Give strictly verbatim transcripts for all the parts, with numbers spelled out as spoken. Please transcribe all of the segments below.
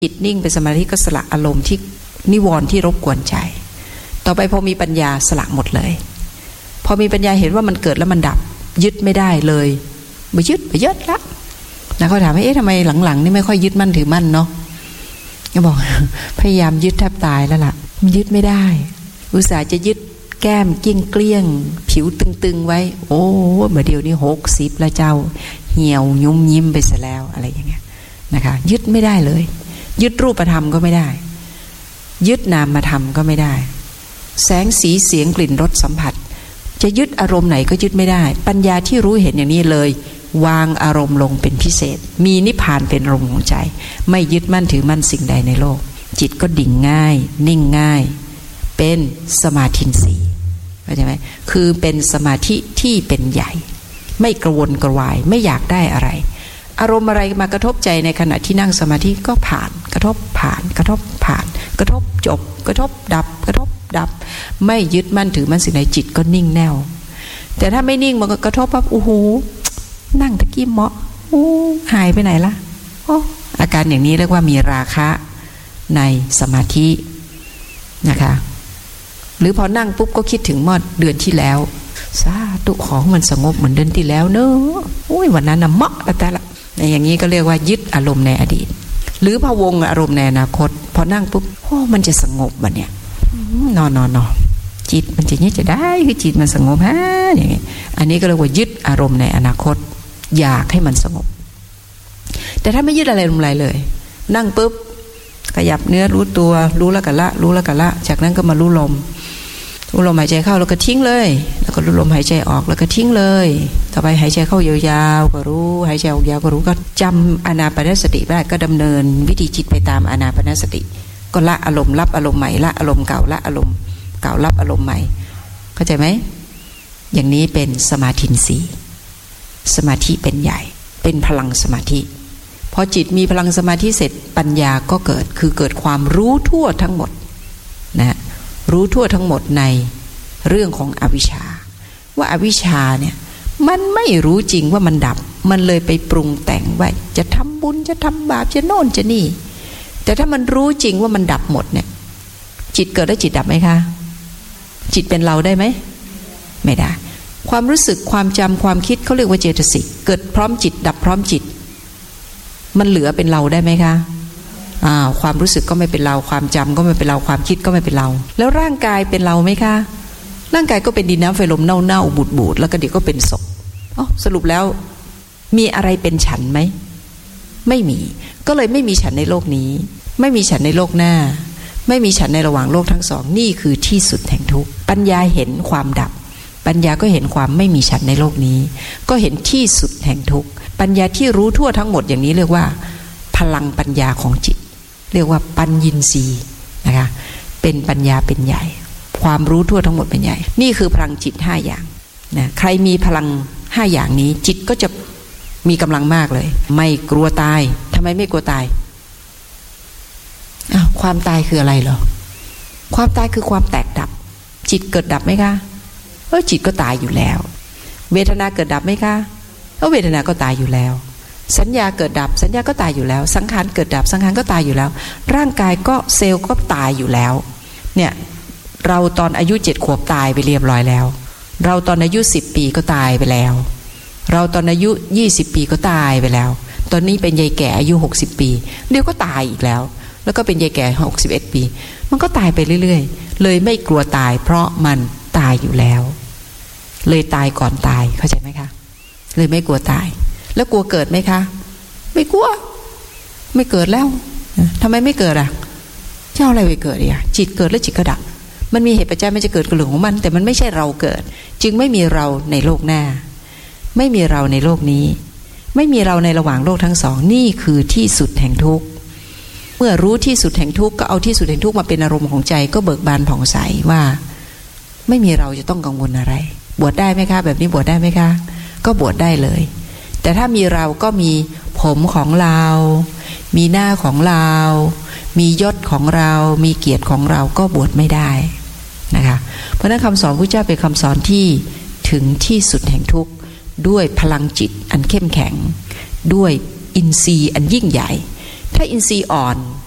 จิตนิ่งเป็นสมาธิก็สละอารมณ์ที่นิวรณ์ที่รบกวนใจต่อไปพอมีปัญญาสละหมดเลยพอมีปัญญาเห็นว่ามันเกิดแล้วมันดับยึดไม่ได้เลยไม่ยึดไม่ยึดละนะเขาถามว่าเอ๊ะทำไมหลังๆนี่ไม่ค่อยยึดมั่นถือมั่นเนาะก็บอกพยายามยึดแทบตายแล้วล่ะมันยึดไม่ได้อุตส่าห์จะยึดแก้มกิ้งเกลี้ยงผิวตึงๆไว้โอ้เมื่อเดียวนี้หกสิบแล้วเจ้าเหี่ยวยุ่มยิ้มไปซะแล้วอะไรอย่างเงี้ยนะคะยึดไม่ได้เลยยึดรูปธรรมก็ไม่ได้ยึดนามธรรมก็ไม่ได้แสงสีเสียงกลิ่นรสสัมผัสจะยึดอารมณ์ไหนก็ยึดไม่ได้ปัญญาที่รู้เห็นอย่างนี้เลยวางอารมณ์ลงเป็นพิเศษมีนิพพานเป็นอารมณ์ของใจไม่ยึดมั่นถือมั่นสิ่งใดในโลกจิตก็ดิ่งง่ายนิ่งง่ายเป็นสมาธิสีเข้าใจไหมคือเป็นสมาธิที่เป็นใหญ่ไม่กระวนกระวายไม่อยากได้อะไรอารมณ์อะไรมากระทบใจในขณะที่นั่งสมาธิก็ผ่านกระทบผ่านกระทบผ่านกระทบจบกระทบดับกระทบดับไม่ยึดมั่นถือมั่นสิ่งใดจิตก็นิ่งแน่วแต่ถ้าไม่นิ่งมันก็กระทบปั๊บโอ้โหนั่งตะกี้เหมาะโอ้หายไปไหนละโอ้อาการอย่างนี้เรียกว่ามีราคะในสมาธินะคะหรือพอนั่งปุ๊บก็คิดถึงเมื่อเดือนที่แล้วสาธุของมันสงบเหมือนเดือนที่แล้วเนอะโอ้ยวันนั้นน่ะเหมาะแต่ละอย่างนี้ก็เรียกว่ายึดอารมณ์ในอดีตหรือพะวงอารมณ์ในอนาคตพอนั่งปุ๊บโอ้มันจะสงบมันเนี่ยนอนนอนนอนจิตมันจะเนี้ยจะได้คือจิตมันสงบฮะอย่างนี้อันนี้ก็เรียกว่ายึดอารมณ์ในอนาคตอยากให้มันสงบแต่ถ้าไม่ยึดอะไรลงไปเลยนั่งปุ๊บขยับเนื้อรู้ตัวรู้แล้วกันละรู้แล้วกันละจากนั้นก็มารู้ลมรู้ลมหายใจเข้าแล้วก็ทิ้งเลยแล้วก็รู้ลมหายใจออกแล้วก็ทิ้งเลยต่อไปหายใจเข้ายาวๆก็รู้หายใจออกยาวก็รู้ก็จำอานาปานสติได้ก็ดำเนินวิธีจิตไปตามอานาปานสติก็ละอารมณ์รับอารมณ์ใหม่ละอารมณ์เก่าละอารมณ์เก่ารับอารมณ์ใหม่เข้าใจไหมอย่างนี้เป็นสมาธิสีสมาธิเป็นใหญ่เป็นพลังสมาธิพอจิตมีพลังสมาธิเสร็จปัญญาก็เกิดคือเกิดความรู้ทั่วทั้งหมดนะรู้ทั่วทั้งหมดในเรื่องของอวิชชาว่าอวิชชาเนี่ยมันไม่รู้จริงว่ามันดับมันเลยไปปรุงแต่งไว้จะทำบุญจะทำบาปจะโน่นจะนี่แต่ถ้ามันรู้จริงว่ามันดับหมดเนี่ยจิตเกิดได้จิตดับไหมคะจิตเป็นเราได้ไหมไม่ได้ความรู้สึกความจำความคิดเขาเรียกว่าเจตสิกเกิดพร้อมจิตดับพร้อมจิตมันเหลือเป็นเราได้ไหมคะอ่าความรู้สึกก็ไม่เป็นเราความจำก็ไม่เป็นเราความคิดก็ไม่เป็นเราแล้วร่างกายเป็นเราไหมคะร่างกายก็เป็นดินน้ำไฟลมเน่าๆบูดๆแล้วก็เดี๋ยวก็เป็นศพอ๋อสรุปแล้วมีอะไรเป็นฉันไหมไม่มีก็เลยไม่มีฉันในโลกนี้ไม่มีฉันในโลกหน้าไม่มีฉันในระหว่างโลกทั้งสองนี่คือที่สุดแห่งทุกข์ปัญญาเห็นความดับปัญญาก็เห็นความไม่มีฉันในโลกนี้ก็เห็นที่สุดแห่งทุกข์ปัญญาที่รู้ทั่วทั้งหมดอย่างนี้เรียกว่าพลังปัญญาของจิตเรียกว่าปัญญินทรีย์นะคะเป็นปัญญาเป็นใหญ่ความรู้ทั่วทั้งหมดเป็นใหญ่นี่คือพลังจิตห้าอย่างนะใครมีพลังห้าอย่างนี้จิตก็จะมีกำลังมากเลยไม่กลัวตายทำไมไม่กลัวตายอ้าวความตายคืออะไรเหรอความตายคือความแตกดับจิตเกิดดับไหมคะเออจิตก็ตายอยู่แล้วเวทนาเกิดดับไหมคะเออเวทนาก็ตายอยู่แล้วสัญญาเกิดดับสัญญาก็ตายอยู่แล้วสังขารเกิดดับสังขารก็ตายอยู่แล้วร่างกายก็เซลล์ก็ตายอยู่แล้วเนี่ยเราตอนอายุเจ็ดขวบตายไปเรียบร้อยแล้วเราตอนอายุสิบปีก็ตายไปแล้วเราตอนอายุยี่สิบปีก็ตายไปแล้วตอนนี้เป็นยายแก่อายุหกสิบปีเดี๋ยวก็ตายอีกแล้วแล้วก็เป็นยายแก่หกสิบเอ็ดปีมันก็ตายไปเรื่อยๆเลยไม่กลัวตายเพราะมันตายอยู่แล้วเลยตายก่อนตายเข้าใจไหมคะเลยไม่กลัวตายแล้วกลัวเกิดไหมคะไม่กลัวไม่เกิดแล้วทำไมไม่เกิดอ่ะเจ้าอะไรไปเกิดอ่ะจิตเกิดแล้วจิตก็ดับมันมีเหตุปัจจัยมันจะเกิดกับเรื่องของมันแต่มันไม่ใช่เราเกิดจึงไม่มีเราในโลกหน้าไม่มีเราในโลกนี้ไม่มีเราในระหว่างโลกทั้งสองนี่คือที่สุดแห่งทุกข์เมื่อรู้ที่สุดแห่งทุกข์ก็เอาที่สุดแห่งทุกข์มาเป็นอารมณ์ของใจก็เบิกบานผ่องใสว่าไม่มีเราจะต้องกังวลอะไรบวชได้ไหมคะแบบนี้บวชได้ไหมคะก็บวชได้เลยแต่ถ้ามีเราก็มีผมของเรามีหน้าของเรามียศของเรามีเกียรติของเราก็บวชไม่ได้นะคะเพราะนั้นคำสอนพระเจ้าเป็นคำสอนที่ถึงที่สุดแห่งทุกข์ด้วยพลังจิตอันเข้มแข็งด้วยอินทรีย์อันยิ่งใหญ่ถ้าอินทรีย์อ่อน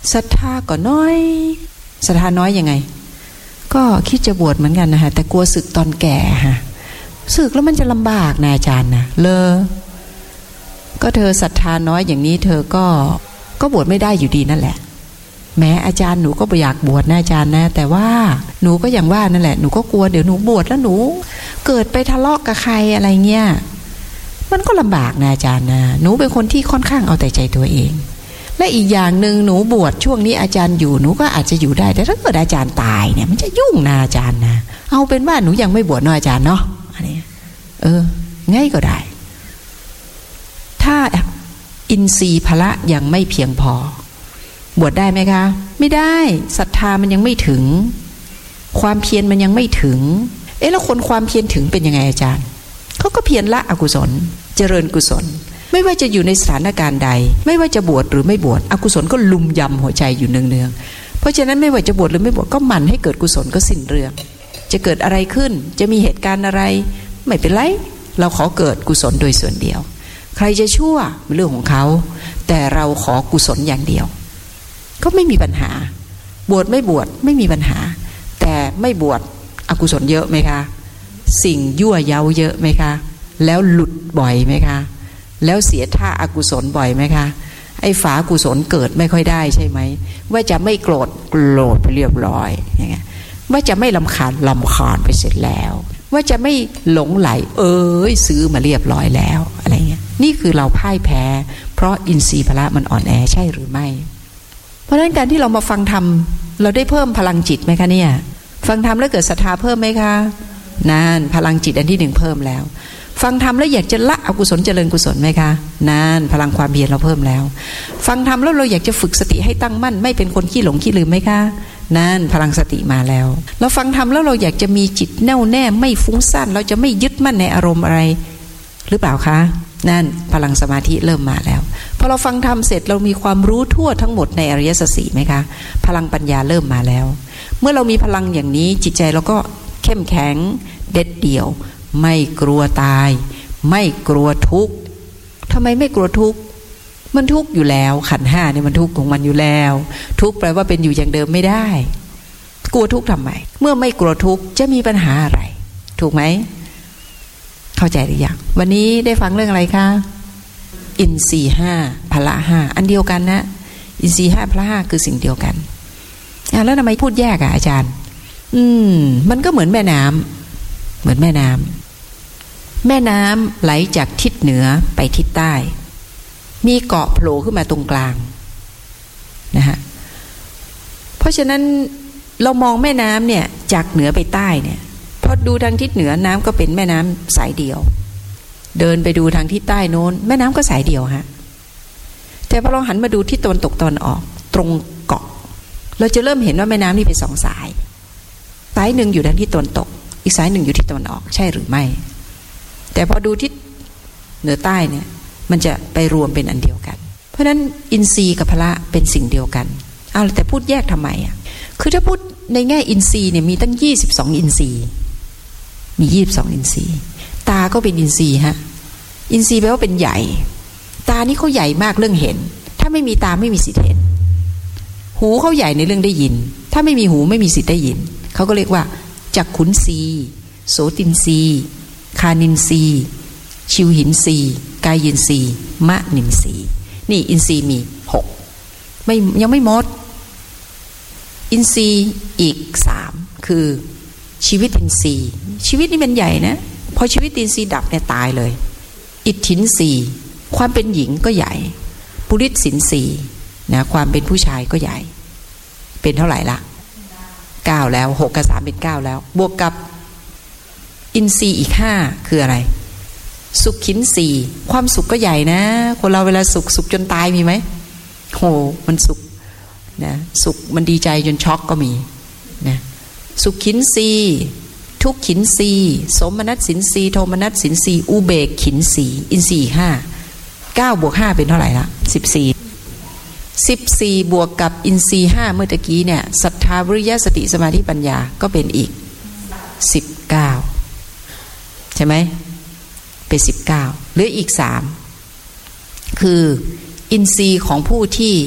ศรัทธาก็น้อยศรัทธาน้อยยังไงก็คิดจะบวชเหมือนกันนะฮะแต่กลัวสึกตอนแก่ฮะสึกแล้วมันจะลำบากนะอาจารย์นะเลอก็เธอศรัทธาน้อยอย่างนี้เธอก็ก็บวชไม่ได้อยู่ดีนั่นแหละแม้อาจารย์หนูก็อยากบวชนะอาจารย์นะแต่ว่าหนูก็อย่างว่านั่นแหละหนูก็กลัวเดี๋ยวหนูบวชแล้วหนูเกิดไปทะเลาะกับใครอะไรเงี้ยมันก็ลำบากนะอาจารย์นะหนูเป็นคนที่ค่อนข้างเอาแต่ใจตัวเองและอีกอย่างหนึ่งหนูบวชช่วงนี้อาจารย์อยู่หนูก็อาจจะอยู่ได้แต่ถ้าเกิดอาจารย์ตายเนี่ยมันจะยุ่งนะอาจารย์นะเอาเป็นว่าหนูยังไม่บวชเนาะอาจารย์เนาะอันนี้เออง่ายก็ได้ถ้าอินทรีย์พละยังไม่เพียงพอบวชได้ไหมคะไม่ได้ศรัทธามันยังไม่ถึงความเพียรมันยังไม่ถึงเอ๊ะแล้วคนความเพียรถึงเป็นยังไงอาจารย์เขาก็เพียรละอกุศลเจริญกุศลไม่ว่าจะอยู่ในสถานการณ์ใดไม่ว่าจะบวชหรือไม่บวชอกุศลก็ลุมยำหัวใจอยู่เนืองๆเพราะฉะนั้นไม่ว่าจะบวชหรือไม่บวชก็หมั่นให้เกิดกุศลก็สิ้นเรื่องจะเกิดอะไรขึ้นจะมีเหตุการณ์อะไรไม่เป็นไรเราขอเกิดกุศลโดยส่วนเดียวใครจะชั่วเป็นเรื่องของเขาแต่เราขอกุศลอย่างเดียวก็ไม่มีปัญหาบวชไม่บวชไม่มีปัญหาแต่ไม่บวชอกุศลเยอะไหมคะสิ่งยั่วเย้าเยอะไหมคะแล้วหลุดบ่อยไหมคะแล้วเสียท่าอกุศลบ่อยไหมคะไอ้ฝากุศลเกิดไม่ค่อยได้ใช่ไหมว่าจะไม่โกรธโกรธไปเรียบร้อยอย่างเงี้ยว่าจะไม่รำคาญรำคาญไปเสร็จแล้วว่าจะไม่หลงไหลเอ้ยซื้อมาเรียบร้อยแล้วอะไรเงี้ยนี่คือเราพ่ายแพ้เพราะอินทรีย์พละมันอ่อนแอใช่หรือไม่เพราะฉะนั้นการที่เรามาฟังธรรมเราได้เพิ่มพลังจิตไหมคะเนี่ยฟังธรรมแล้วเกิดศรัทธาเพิ่มไหมคะนั่นพลังจิตอันที่หนึ่งเพิ่มแล้วฟังธรรมแล้วอยากจะละอกุศลเจริญกุศลไหมคะนั่นพลังความเพียรเราเพิ่มแล้วฟังธรรมแล้วเราอยากจะฝึกสติให้ตั้งมั่นไม่เป็นคนขี้หลงขี้ลืมไหมคะนั่นพลังสติมาแล้วเราฟังธรรมแล้วเราอยากจะมีจิตแน่วแน่ไม่ฟุ้งซ่านเราจะไม่ยึดมั่นในอารมณ์อะไรหรือเปล่าคะนั่นพลังสมาธิเริ่มมาแล้วพอเราฟังธรรมเสร็จเรามีความรู้ทั่วทั้งหมดในอริยสัจสี่ไหมคะพลังปัญญาเริ่มมาแล้วเมื่อเรามีพลังอย่างนี้จิตใจเราก็เข้มแข็งเด็ดเดี่ยวไม่กลัวตายไม่กลัวทุกข์ทำไมไม่กลัวทุกข์มันทุกข์อยู่แล้วขันธ์ห้าเนี่ยมันทุกข์ของมันอยู่แล้วทุกข์แปลว่าเป็นอยู่อย่างเดิมไม่ได้กลัวทุกข์ทำไมเมื่อไม่กลัวทุกข์จะมีปัญหาอะไรถูกไหมเข้าใจหรือยังวันนี้ได้ฟังเรื่องอะไรคะอินทรีย์ห้าพละห้าอันเดียวกันนะอินทรีย์ห้าพละห้าคือสิ่งเดียวกันแล้วทำไมพูดแยกอะอาจารย์อืมมันก็เหมือนแม่น้ำเหมือนแม่น้ำแม่น้ำไหลจากทิศเหนือไปทิศใต้มีเกาะโผล่ขึ้นมาตรงกลางนะฮะเพราะฉะนั้นเรามองแม่น้ำเนี่ยจากเหนือไปใต้เนี่ยพอดูทางทิศเหนือน้ำก็เป็นแม่น้ำสายเดียวเดินไปดูทางทิศใต้โน้นแม่น้ำก็สายเดียวฮะแต่พอเราหันมาดูทิศตะวันตกตะวันออกตรงเกาะเราจะเริ่มเห็นว่าแม่น้ำนี่เป็นสองสายสายหนึ่งอยู่ทางทิศตะวันตกอีกสายหนึ่งอยู่ทิศตะวันออกใช่หรือไม่แต่พอดูทิศเหนือใต้เนี่ยมันจะไปรวมเป็นอันเดียวกันเพราะฉะนั้นอินทรีย์กับพละเป็นสิ่งเดียวกันเอาแต่พูดแยกทำไมอ่ะคือถ้าพูดในแง่อินทรีย์เนี่ยมีตั้งยี่สิบสองอินทรีย์มียี่สิบสองอินทรีย์ตาก็เป็นอินทรีย์ฮะอินทรีย์แปลว่าเป็นใหญ่ตานี่เขาใหญ่มากเรื่องเห็นถ้าไม่มีตาไม่มีสิทธิ์เห็นหูเขาใหญ่ในเรื่องได้ยินถ้าไม่มีหูไม่มีสิทธิ์ได้ยินเขาก็เรียกว่าจักขุนทรีย์โสตินทรีย์คานินทรีย์ชิวหินทรีย์กายินทรีย์มะนินทรีย์นี่อินทรีย์มีหกไม่ยังไม่หมดอินทรีย์อีกสามคือชีวิตอินทรีย์ชีวิตนี่เป็นใหญ่นะพอชีวิตอินทรีย์ดับเนี่ยตายเลยอิทธินทรีย์ความเป็นหญิงก็ใหญ่ปุริสสินทรีย์นะความเป็นผู้ชายก็ใหญ่เป็นเท่าไหร่ละเก้าแล้วหกกับสามเป็นเก้าแล้วบวกกับอินทรีย์อีกห้าคืออะไรสุขขินทรีย์ความสุขก็ใหญ่นะคนเราเวลาสุขสุขจนตายมีไหมโหมันสุขนะสุขมันดีใจจนช็อกก็มีนะสุขขินทรีย์ทุกขินทรีย์สมนัสสินทรีย์โทมนัสสินทรีย์อุเบกขินทรีย์อินทรีย์ห้าเก้าบวกห้าเป็นเท่าไหร่ละสิบสี่สิบสี่บวกกับอินทรีย์ห้าเมื่อตะกี้เนี่ยศรัทธาวิริยะสติสมาธิปัญญาก็เป็นอีกสิบเก้าใช่ไหมเป็นสิบเก้าเหลืออีกสามคืออินทรีย์ของผู้ที่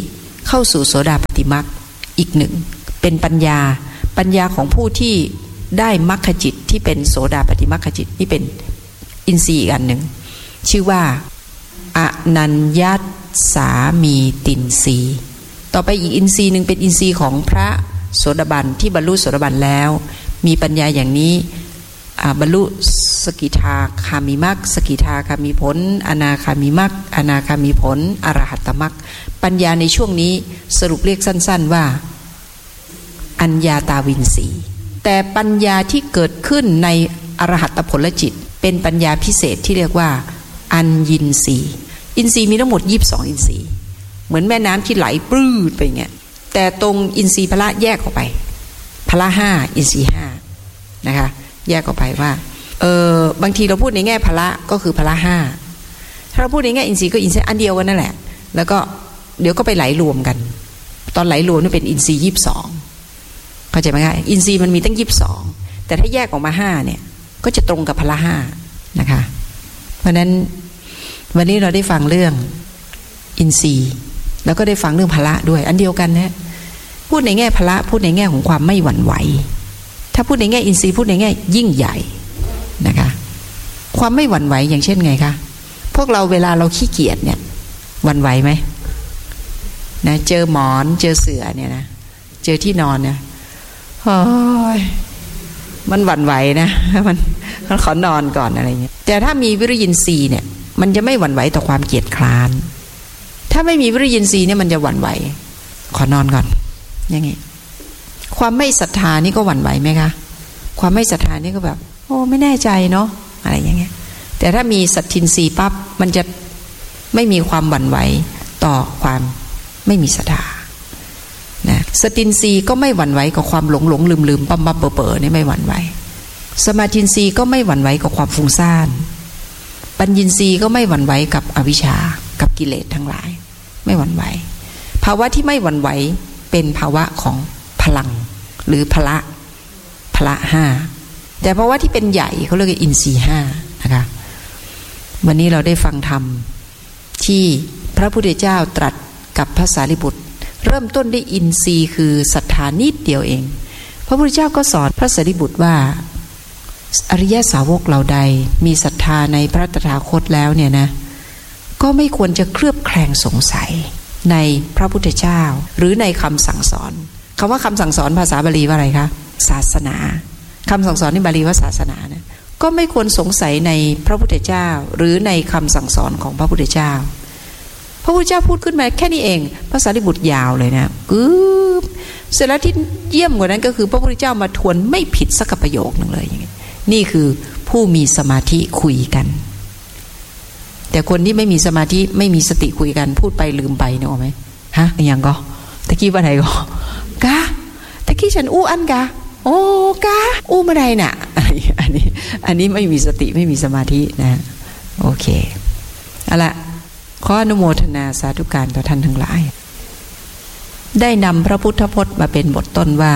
เข้าสู่โสดาปัตติมรรคอีกหนึ่งเป็นปัญญาปัญญาของผู้ที่ได้มรรคจิตที่เป็นโสดาปัตติมรรคจิตนี่เป็นอินทรีย์อีกอันหนึ่งชื่อว่าอนัญญัตสามีตินทรีย์ต่อไปอีกอินทรีย์หนึ่งเป็นอินทรีย์ของพระโสดาบันที่บรรลุโสดาบันแล้วมีปัญญาอย่างนี้บรรลุสกิทาคามิมรรคสกิทาคามิผลอนาคามิมรรคอนาคามิผลอรหัตตมรรคปัญญาในช่วงนี้สรุปเรียกสั้นๆว่าอัญญาตาวินสีแต่ปัญญาที่เกิดขึ้นในอรหัตผลจิตเป็นปัญญาพิเศษที่เรียกว่าอัญญินทรีย์อินทรีย์มีทั้งหมดยี่สิบสองอินทรีย์เหมือนแม่น้ำที่ไหลปลื้ดไปอย่างเงี้ยแต่ตรงอินทรีย์พละแยกออกไปพละห้าอินทรีย์ห้านะคะแยกออกไปว่าเออบางทีเราพูดในแง่พละก็คือพละห้าถ้าเราพูดในแง่อินทรีย์ก็อินทรีย์อันเดียวกันนั่นแหละแล้วก็เดี๋ยวก็ไปไหลรวมกันตอนไหลรวมนี่เป็นอินทรีย์ยี่สิบสองเข้าใจไหมคะอินทรีย์มันมีตั้งยี่สิบสองแต่ถ้าแยกออกมาห้าเนี่ยก็จะตรงกับพละห้านะคะเพราะนั้นวันนี้เราได้ฟังเรื่องอินทรีย์แล้วก็ได้ฟังเรื่องพละด้วยอันเดียวกันนะพูดในแง่พละพูดในแง่ของความไม่หวั่นไหวถ้าพูดในแง่อินทรีย์พูดในแง่ยิ่งใหญ่นะคะความไม่หวั่นไหวอย่างเช่นไงคะพวกเราเวลาเราขี้เกียจเนี่ยหวั่นไหวไหมนะเจอหมอนเจอเสื่อเนี่ยนะเจอที่นอนเนี่ยโอ้ยมันหวั่นไหวนะมันมันขอนอนก่อนอะไรเงี้ยแต่ถ้ามีวิริยินทรีย์เนี่ยมันจะไม่หวั่นไหวต่อความเกียจคร้านถ้าไม่มีวิริยินทรีย์เนี่ยมันจะหวั่นไหวขอนอนก่อนอย่างงี้ความไม่ศรัทธานี่ก็หวั่นไหวไหมคะความไม่ศรัทธานี่ก็แบบโอ้ไม่แน่ใจเนาะอะไรอย่างเงี้ยแต่ถ้ามีสัตทินทรีย์ปั๊บมันจะไม่มีความหวั่นไหวต่อความไม่มีศรัทธานะสตินทรีย์ก็ไม่หวั่นไหวกับความหลงหลงลืมลืมปั๊มปั๊มเป๋อเป๋อนี่ไม่หวั่นไหวสมาธินทรีย์ก็ไม่หวั่นไหวกับความฟุ้งซ่านปัญญินทรีย์ก็ไม่หวั่นไหวกับอวิชชากับกิเลสทั้งหลายไม่หวั่นไหวภาวะที่ไม่หวั่นไหวเป็นภาวะของพลังหรือพละพละห้าแต่ภาวะที่เป็นใหญ่เขาเรียกว่าอินทรีย์ห้านะคะวันนี้เราได้ฟังธรรมที่พระพุทธเจ้าตรัสกับพระสารีบุตรเริ่มต้นด้วยอินทรีย์คือศรัทธานิดเดียวเองพระพุทธเจ้าก็สอนพระสารีบุตรว่าอริยสาวกเหล่าใดมีศรัทธาในพระตถาคตแล้วเนี่ยนะก็ไม่ควรจะเคลือบแคลงสงสัยในพระพุทธเจ้าหรือในคำสั่งสอนคำว่าคำสั่งสอนภาษาบาลีว่าอะไรคะศาสนาคำสั่งสอนในบาลีว่าศาสนานะก็ไม่ควรสงสัยในพระพุทธเจ้าหรือในคำสั่งสอนของพระพุทธเจ้าพระพุทธเจ้าพูดขึ้นมาแค่นี้เองพระสารีบุตรยาวเลยนะกึ๊บเสร็จแล้วที่เยี่ยมกว่านั้นก็คือพระพุทธเจ้ามาทวนไม่ผิดสักประโยคนึงเลยอย่างนี้นี่คือผู้มีสมาธิคุยกันแต่คนที่ไม่มีสมาธิไม่มีสติคุยกันพูดไปลืมไปเนอะไหมฮะอย่างก็ตะกี้ว่าไหนก็กะตะกี้ฉันอู้อันกะโอ้กะอู้มาได้น่ะอันนี้อันนี้ไม่มีสติไม่มีสมาธินะโอเคเอาละขออนุโมทนาสาธุการต่อท่านทั้งหลายได้นำพระพุทธพจน์มาเป็นบทต้นว่า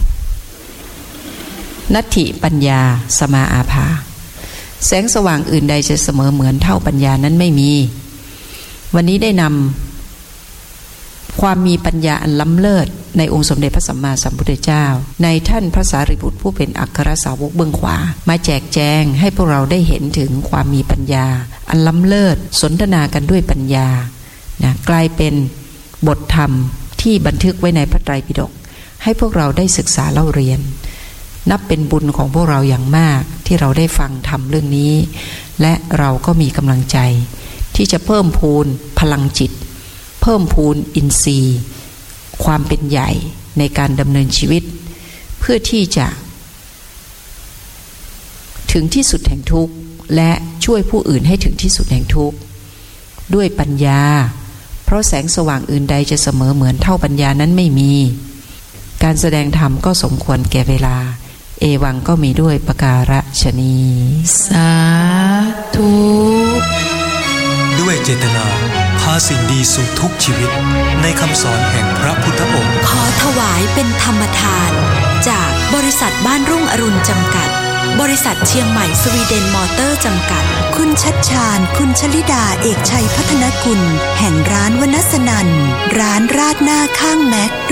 นัตถิปัญญาสมาอาภาแสงสว่างอื่นใดจะเสมอเหมือนเท่าปัญญานั้นไม่มีวันนี้ได้นำความมีปัญญาอันล้ำเลิศในองค์สมเด็จพระสัมมาสัมพุทธเจ้าในท่านพระสารีบุตรผู้เป็นอัครสาวกเบื้องขวามาแจกแจงให้พวกเราได้เห็นถึงความมีปัญญาอันล้ำเลิศสนทนากันด้วยปัญญานะกลายเป็นบทธรรมที่บันทึกไว้ในพระไตรปิฎกให้พวกเราได้ศึกษาเล่าเรียนนับเป็นบุญของพวกเราอย่างมากที่เราได้ฟังธรรมเรื่องนี้และเราก็มีกำลังใจที่จะเพิ่มพูนพลังจิตเพิ่มพูนอินทรีย์ความเป็นใหญ่ในการดำเนินชีวิตเพื่อที่จะถึงที่สุดแห่งทุกข์และช่วยผู้อื่นให้ถึงที่สุดแห่งทุกข์ด้วยปัญญาเพราะแสงสว่างอื่นใดจะเสมอเหมือนเท่าปัญญานั้นไม่มีการแสดงธรรมก็สมควรแก่เวลาเอวังก็มีด้วยประการฉนีสาธุด้วยเจตนาพาสิ่งดีสู่ทุกชีวิตในคำสอนแห่งพระพุทธองค์ขอถวายเป็นธรรมทานจากบริษัทบ้านรุ่งอรุณจำกัดบริษัทเชียงใหม่สวีเดนมอเตอร์จำกัดคุณชัดชาญคุณชลิดาเอกชัยพัฒนกุลแห่งร้านวนัสนันร้านราดหน้าข้างแม็ก